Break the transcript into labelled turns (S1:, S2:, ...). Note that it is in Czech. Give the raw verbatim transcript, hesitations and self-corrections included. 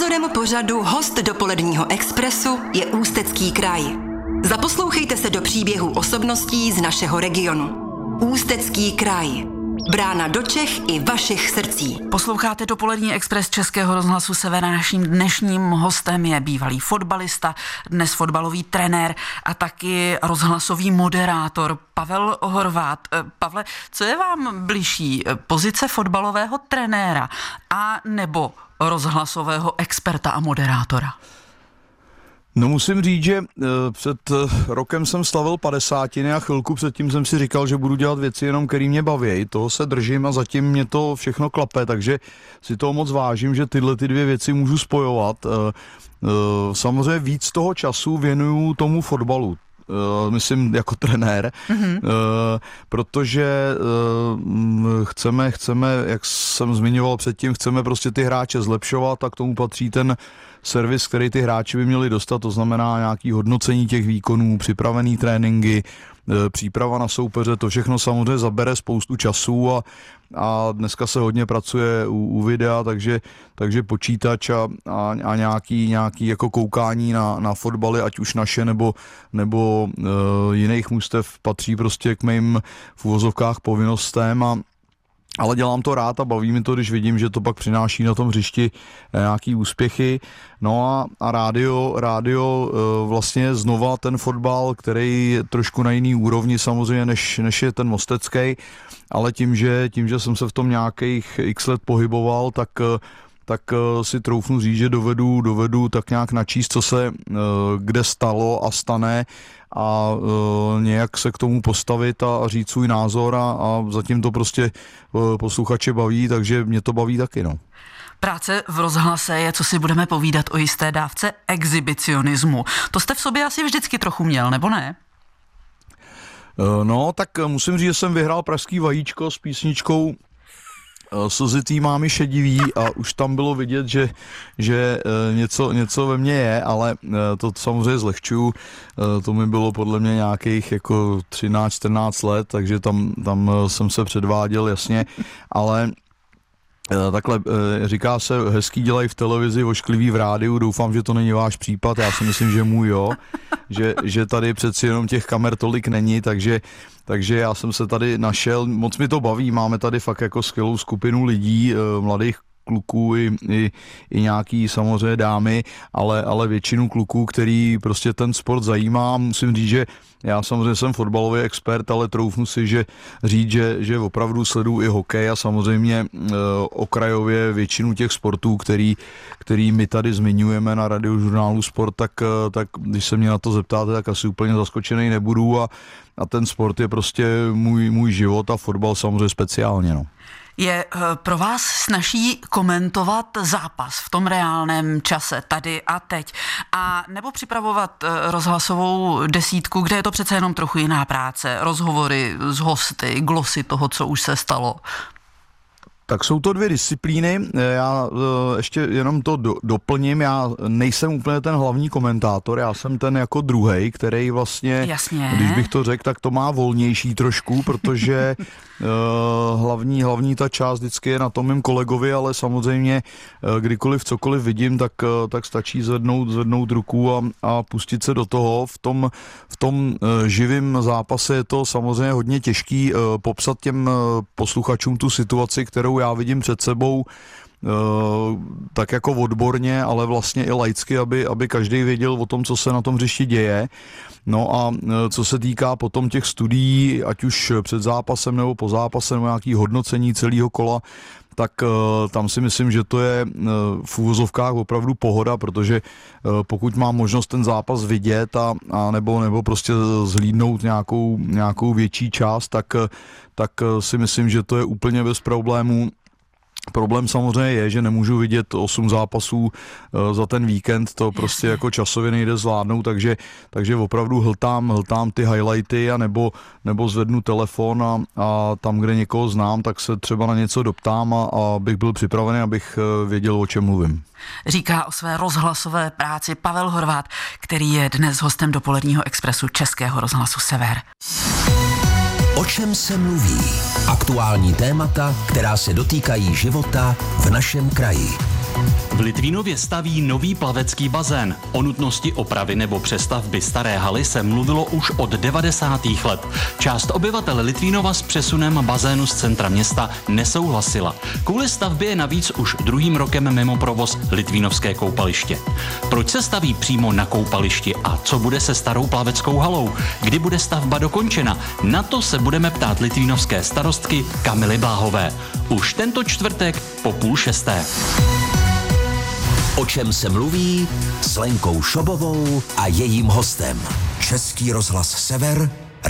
S1: Sponzorem pořadu Host dopoledního Expressu je Ústecký kraj. Zaposlouchejte se do příběhů osobností z našeho regionu. Ústecký kraj. Brána do Čech i vašich srdcí.
S2: Posloucháte dopolední Express Českého rozhlasu Sever. Naším dnešním hostem je bývalý fotbalista, dnes fotbalový trenér a taky rozhlasový moderátor Pavel Horváth. Pavle, co je vám bližší, pozice fotbalového trenéra a nebo rozhlasového experta a moderátora?
S3: No musím říct, že před rokem jsem slavil padesátiny a chvilku předtím jsem si říkal, že budu dělat věci jenom, který mě baví. Toho se držím a zatím mě to všechno klape, takže si toho moc vážím, že tyhle ty dvě věci můžu spojovat. Samozřejmě víc toho času věnuju tomu fotbalu. Uh, myslím jako trenér, mm-hmm. uh, protože uh, chceme, chceme, jak jsem zmiňoval předtím, chceme prostě ty hráče zlepšovat a k tomu patří ten servis, který ty hráči by měli dostat, to znamená nějaký hodnocení těch výkonů, připravený tréninky, uh, příprava na soupeře, to všechno samozřejmě zabere spoustu času a, a dneska se hodně pracuje u, u videa, takže, takže počítač a, a, a nějaký, nějaký jako koukání na, na fotbaly, ať už naše nebo, nebo uh, jiných mužstev patří prostě k mým v uvozovkách povinnostem a ale dělám to rád a baví mi to, když vidím, že to pak přináší na tom hřišti nějaký úspěchy. No a, a rádio, rádio vlastně znova ten fotbal, který je trošku na jiný úrovni samozřejmě, než, než je ten mostecký, ale tím že, tím, že jsem se v tom nějakých x let pohyboval, tak tak si troufnu říct, že dovedu, dovedu tak nějak načíst, co se kde stalo a stane a nějak se k tomu postavit a říct svůj názor a, a zatím to prostě posluchače baví, takže mě to baví taky, no.
S2: Práce v rozhlase je, co si budeme povídat, o jisté dávce exhibicionismu. To jste v sobě asi vždycky trochu měl, nebo ne?
S3: No, tak musím říct, že jsem vyhrál Pražský vajíčko s písničkou Slzitý mámy šedivý a už tam bylo vidět, že, že něco, něco ve mně je, ale to samozřejmě zlehčuju. To mi bylo podle mě nějakých jako třináct čtrnáct let, takže tam, tam jsem se předváděl jasně, ale takhle říká se, hezký dělají v televizi, ošklivý v rádiu, doufám, že to není váš případ, já si myslím, že můj jo, že, že tady přeci jenom těch kamer tolik není, takže Takže já jsem se tady našel, moc mi to baví, máme tady fakt jako skvělou skupinu lidí, mladých kluků i, i, i nějaký samozřejmě dámy, ale, ale většinu kluků, který prostě ten sport zajímá. Musím říct, že já samozřejmě jsem fotbalový expert, ale troufnu si že říct, že, že opravdu sleduju i hokej a samozřejmě e, okrajově většinu těch sportů, který, který my tady zmiňujeme na radiožurnálu Sport, tak, tak když se mě na to zeptáte, tak asi úplně zaskočený nebudu a, a ten sport je prostě můj, můj život a fotbal samozřejmě speciálně, no.
S2: Je pro vás snazší komentovat zápas v tom reálném čase, tady a teď, a nebo připravovat rozhlasovou desítku, kde je to přece jenom trochu jiná práce, rozhovory s hosty, glosy toho, co už se stalo?
S3: Tak jsou to dvě disciplíny, já ještě jenom to do, doplním, já nejsem úplně ten hlavní komentátor, já jsem ten jako druhej, který vlastně,
S2: Jasně.
S3: Když bych to řekl, tak to má volnější trošku, protože uh, hlavní, hlavní ta část vždycky je na tom mým kolegovi, ale samozřejmě uh, kdykoliv cokoliv vidím, tak, uh, tak stačí zvednout, zvednout ruku a, a pustit se do toho. V tom, v tom uh, živým zápase je to samozřejmě hodně těžký uh, popsat těm uh, posluchačům tu situaci, kterou já vidím před sebou tak jako odborně, ale vlastně i laicky, aby, aby každý věděl o tom, co se na tom hřišti děje. No a co se týká potom těch studií, ať už před zápasem nebo po zápase, nebo nějaký hodnocení celého kola, tak tam si myslím, že to je v úvozovkách opravdu pohoda, protože pokud mám možnost ten zápas vidět a, a nebo, nebo prostě zhlídnout nějakou, nějakou větší část, tak, tak si myslím, že to je úplně bez problémů. Problém samozřejmě je, že nemůžu vidět osm zápasů za ten víkend, to prostě jako časově nejde zvládnout, takže, takže opravdu hltám, hltám ty highlighty a nebo, nebo zvednu telefon a, a tam, kde někoho znám, tak se třeba na něco doptám a, a bych byl připravený, abych věděl, o čem mluvím.
S2: Říká o své rozhlasové práci Pavel Horváth, který je dnes hostem dopoledního Expressu Českého rozhlasu Sever.
S4: O čem se mluví? Aktuální témata, která se dotýkají života v našem kraji.
S5: V Litvínově staví nový plavecký bazén. O nutnosti opravy nebo přestavby staré haly se mluvilo už od devadesátých let. Část obyvatel Litvínova s přesunem bazénu z centra města nesouhlasila. Kvůli stavbě je navíc už druhým rokem mimo provoz Litvínovské koupaliště. Proč se staví přímo na koupališti a co bude se starou plaveckou halou? Kdy bude stavba dokončena? Na to se budeme ptát litvínovské starostky Kamily Bláhové. Už tento čtvrtek po půl šesté.
S4: O čem se mluví s Lenkou Šobovou a jejím hostem. Český rozhlas Sever,